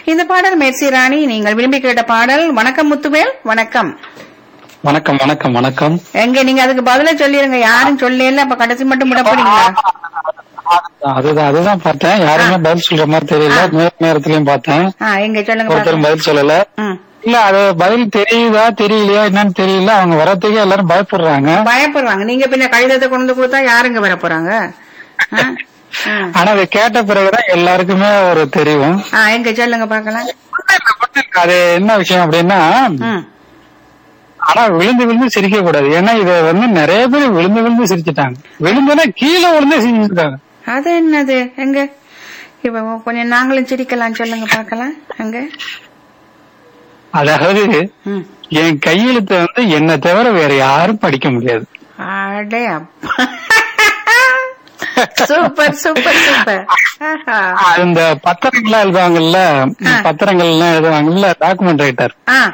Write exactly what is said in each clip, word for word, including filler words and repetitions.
இந்த பாடல் மெர்சி ராணி நீங்கள் விரும்பி கேட்ட பாடல். வணக்கம் முத்துவேல். வணக்கம் வணக்கம் வணக்கம் வணக்கம். எங்க நீங்க அதுக்கு பதில சொல்லிருங்க. யாரும் சொல்லல, அப்ப கடைசி மட்டும் விட போறீங்களா? அதுதான் அதுதான் பார்த்தேன். யாருமே பதில் சொல்ற மாதிரி தெரியல. நேர நேரத்திலயும் பார்த்தேன். எங்க சொல்லுங்க. ஒருத்தரும் பதில் சொல்லல. இல்ல அது பதில் தெரியுதா தெரியலையா என்னன்னு தெரியல. அவங்க வரத்துக்கே எல்லாரும் பயப்படுறாங்க பயப்படுறாங்க நீங்க பின்ன கடிதத்தை கொண்டு கொடுத்தா யாருங்க வர போறாங்க? ஆனா அதை கேட்ட பிறகுதான் எல்லாருக்குமே ஒரு தெரியும். எங்க சொல்லுங்க பாக்கலாம். அது என்ன விஷயம் அப்படின்னா, ஆனா விழுந்து விழுந்து சிரிக்க கூடாது. ஏன்னா இத வந்து நிறைய பேர் விழுந்து விழுந்து சிரிச்சுட்டாங்க. விழுந்துன்னா கீழே விழுந்து சிரிச்சுட்டாங்க. அது என்னது? எங்க இப்ப கொஞ்சம் நாங்களும் சிரிக்கலாம், சொல்லுங்க பாக்கலாம். எங்க அதாவது என் கையெழுத்த வந்து என்ன தவிர வேற யாரும் படிக்க முடியாது. அடே சூப்பர் சூப்பர் சூப்பர். இந்த பத்திரங்கள்லாம் எழுதுவாங்கல்ல, பத்திரங்கள் எல்லாம் எழுதுவாங்கல்ல, டாக்குமெண்ட் ரைட்டர்,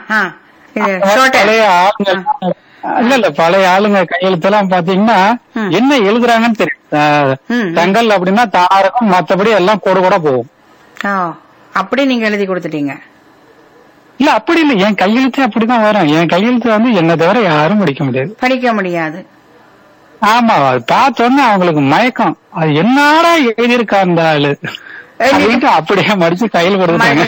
பழைய ஆளுங்க இல்ல இல்ல பழைய ஆளுங்க கையெழுத்தெல்லாம் பாத்தீங்கன்னா என்ன எழுதுறாங்கன்னு தெரியும். தங்கள் அப்படின்னா தானா இருக்கும், மத்தபடி எல்லாம் கூட கூட போகும். அப்படி நீங்க எழுதி கொடுத்துட்டீங்க? இல்ல அப்படி இல்ல, என் கையெழுத்து அப்படிதான் வரும். என் கையெழுத்து வந்து என்ன தவிர யாரும் படிக்க முடியாது. படிக்க முடியாது. ஆமா, பார்த்தோன்னு அவங்களுக்கு மயக்கம். அது என்னடா எழுதியிருக்கா அந்த ஆளு அப்படியே மடிச்சு கையில் கொடுத்தாங்க.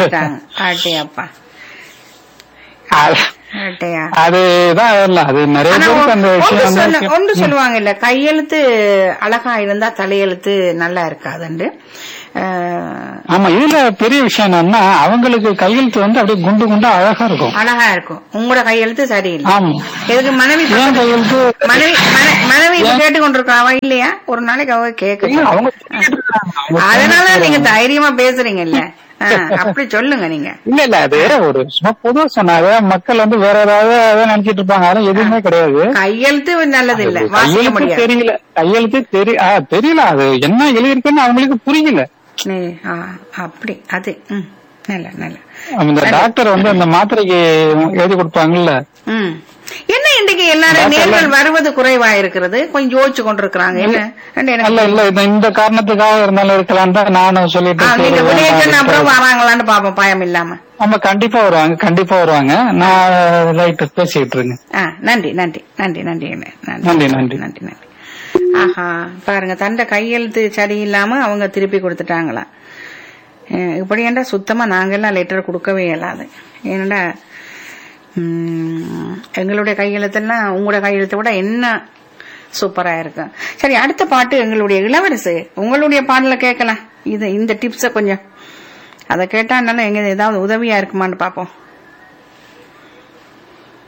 அதுதான் அது நிறைய பேருக்கு அந்த விஷயம் ஒன்று சொல்லுவாங்க இல்ல, கையெழுத்து அழகா இருந்தா தலையெழுத்து நல்லா இருக்காதுண்டு. ஆமா, இதுல பெரிய விஷயம் என்னன்னா அவங்களுக்கு கையெழுத்து வந்து அப்படியே குண்டு குண்டா அழகா இருக்கும். அழகா இருக்கும். உங்களோட கையெழுத்து சரியில்லை. ஆமா, எதுக்கு மனைவி கையெழுத்து மனைவி மனைவி கேட்டுக்கொண்டிருக்காவா இல்லையா? ஒரு நாளைக்கு அவங்க கேட்க, அதனால நீங்க தைரியமா பேசுறீங்க இல்ல? அப்படி சொல்லுங்க நீங்க. இல்ல இல்ல, அது ஒரு சும்மா பொதுவா சொன்னாங்க. மக்கள் வந்து வேற ஏதாவது நினைச்சிட்டு இருப்பாங்க. அதெல்லாம் எதுவுமே கிடையாது. கையெழுத்து நல்லது இல்ல, கையெழுத்து தெரியல, கையெழுத்து தெரியல, அது என்ன எழுதிருக்குன்னு அவங்களுக்கு புரியல. அப்படி அது நல்ல நல்ல. அந்த டாக்டர் வந்து அந்த மாத்திரைக்கு எழுதி கொடுப்பாங்கல்ல, என்ன இன்றைக்கு எல்லாரும் நேர்கள் வருவது குறைவா இருக்கிறது, கொஞ்சம் யோசிச்சு கொண்டிருக்கிறாங்க. என்ன இல்ல இல்ல, இந்த காரணத்துக்காக இருந்தாலும் இருக்கலாம் தான் நானும் சொல்லிட்டு. அப்புறம் வராங்களான்னு பாப்போம், பயம் இல்லாம. ஆமா, கண்டிப்பா வருவாங்க, கண்டிப்பா வருவாங்க. நான் ரைட் பேசிட்டு இருக்கேன். நன்றி நன்றி நன்றி நன்றி நன்றி நன்றி நன்றி நன்றி. ஆஹா, பாருங்க, தண்டை கையெழுத்து சரியில்லாம அவங்க திருப்பி கொடுத்துட்டாங்களா. இப்படி ஏண்டா சுத்தமா நாங்கெல்லாம் லெட்டர் கொடுக்கவே இயலாது. ஏன்னா எங்களுடைய கையெழுத்தெல்லாம் உங்களோட கையெழுத்தை விட என்ன சூப்பரா இருக்கு. சரி, அடுத்த பாட்டு எங்களுடைய இளவரசு உங்களுடைய பாடல கேட்கலாம். இது இந்த டிப்ஸ கொஞ்சம் அதை கேட்டானால எங்க ஏதாவது உதவியா இருக்குமான்னு பாப்போம்.